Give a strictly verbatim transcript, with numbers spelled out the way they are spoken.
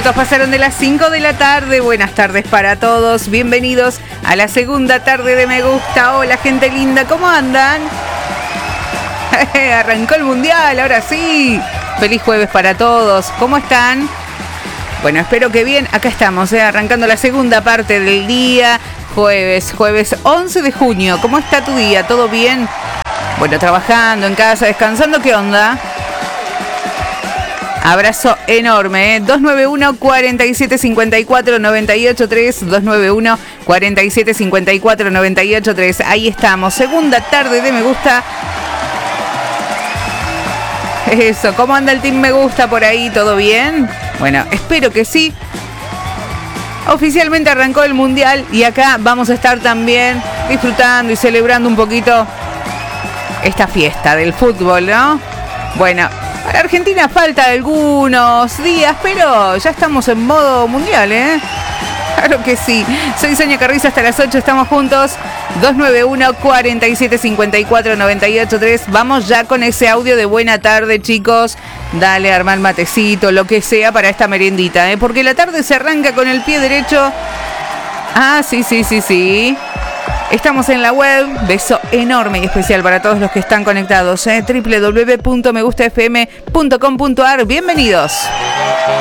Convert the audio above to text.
minutos pasaron de las cinco de la tarde. Buenas tardes para todos. Bienvenidos a la segunda tarde de Me Gusta. Hola, gente linda, ¿cómo andan? Arrancó el mundial, ahora sí. Feliz jueves para todos. ¿Cómo están? Bueno, espero que bien. Acá estamos, ¿eh? Arrancando la segunda parte del día. Jueves, jueves once de junio. ¿Cómo está tu día? ¿Todo bien? Bueno, trabajando en casa, descansando. ¿Qué onda? Abrazo enorme, ¿eh? dos nueve uno, cuatro siete cinco cuatro, nueve ocho tres, dos nueve uno, cuatro siete cinco cuatro, nueve ocho tres. Ahí estamos, segunda tarde de Me Gusta. Eso, ¿cómo anda el team Me Gusta por ahí? ¿Todo bien? Bueno, espero que sí. Oficialmente arrancó el mundial y acá vamos a estar también disfrutando y celebrando un poquito esta fiesta del fútbol, ¿no? Bueno, para Argentina falta algunos días, pero ya estamos en modo mundial, ¿eh? Claro que sí. Soy Sonia Carrizo, hasta las ocho estamos juntos. dos nueve uno, cuatro siete cinco cuatro, nueve ocho tres. Vamos ya con ese audio de buena tarde, chicos. Dale, armar matecito, lo que sea para esta merendita, ¿eh? Porque la tarde se arranca con el pie derecho. Ah, sí, sí, sí, sí. Estamos en la web, beso enorme y especial para todos los que están conectados, ¿eh? doble u doble u doble u punto me gusta f m punto com punto a r. Bienvenidos.